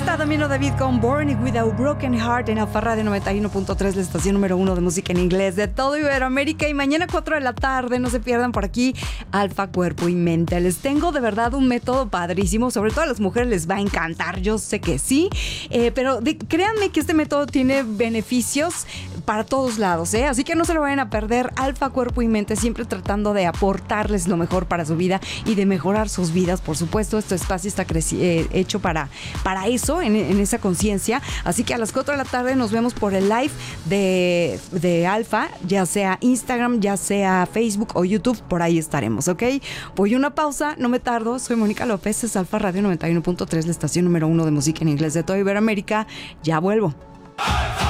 está Domino David con Born With a Broken Heart en Alfa Radio 91.3, la estación número 1 de música en inglés de todo Iberoamérica. Y mañana 4 de la tarde, no se pierdan por aquí, Alfa Cuerpo y Mente. Les tengo de verdad un método padrísimo, sobre todo a las mujeres les va a encantar, yo sé que sí, pero créanme que este método tiene beneficios para todos lados, así que no se lo vayan a perder. Alfa Cuerpo y Mente, siempre tratando de aportarles lo mejor para su vida y de mejorar sus vidas, por supuesto. Este espacio está hecho para eso, en esa conciencia. Así que a las 4 de la tarde nos vemos por el live de Alfa, ya sea Instagram, ya sea Facebook o YouTube, por ahí estaremos, ¿ok? Voy a una pausa, no me tardo. Soy Mónica López, es Alfa Radio 91.3, la estación número 1 de música en inglés de toda Iberoamérica. Ya vuelvo. Alfa.